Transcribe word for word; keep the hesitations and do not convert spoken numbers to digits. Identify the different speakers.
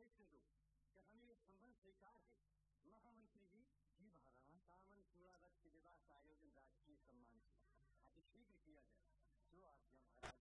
Speaker 1: सिंधु कि हमें ये संबंध स्वीकार है। महामंत्री जी जी महाराज, सावन चूड़ावत के विवाह का आयोजन राजकीय सम्मान से अति शीघ्र किया जाए। जो आज्ञा महाराज।